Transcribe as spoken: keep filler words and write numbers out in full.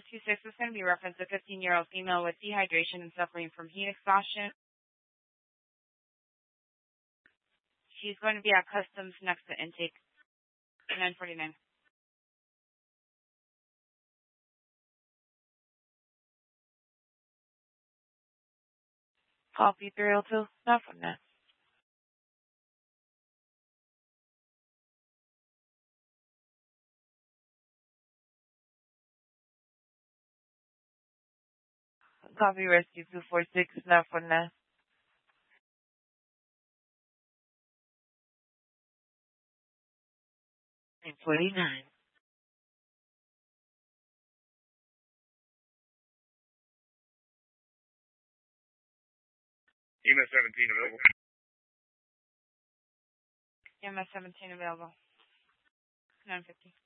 two six is going to be referenced to a fifteen-year-old female with dehydration and suffering from heat exhaustion. She's going to be at customs next to intake, nine forty-nine. Copy three oh two, not from that. Copy rescue two four six, not from that. nine forty-nine. E M S seventeen available. E M S seventeen available. nine fifty.